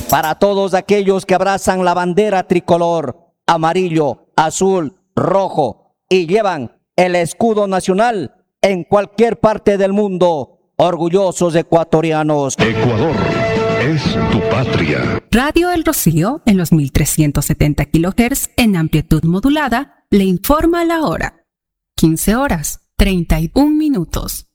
Para todos aquellos que abrazan la bandera tricolor, amarillo, azul, rojo y llevan el escudo nacional en cualquier parte del mundo, orgullosos ecuatorianos. Ecuador es tu patria. Radio El Rocío, en los 1370 kHz en amplitud modulada, le informa la hora. 15 horas, 31 minutos.